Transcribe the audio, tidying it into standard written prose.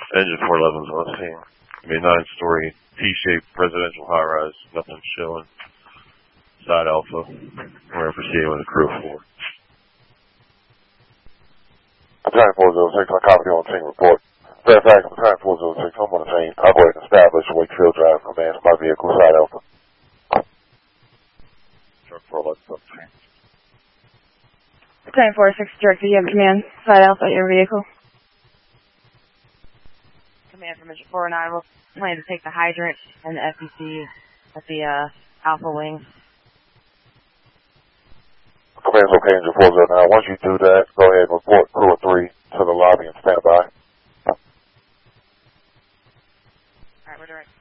Engine 411's on scene. I mean, 9-story T-shaped residential high-rise. Nothing showing. Side Alpha. We're proceeding with the crew 4. Battalion 406, I copy on scene report. Fairfax, Battalion 406, I'm on the scene. Operating established Wakefield Drive commands my vehicle, Side Alpha. Truck 411's on scene. Battalion 406, direct you have command. Side Alpha at your vehicle. Command from Mission 4 and I will plan to take the hydrant and the FEC at the Alpha wing. Command's okay, Engine 409. Once you do that, go ahead and report crew of 3 to the lobby and stand by. Alright, we're direct.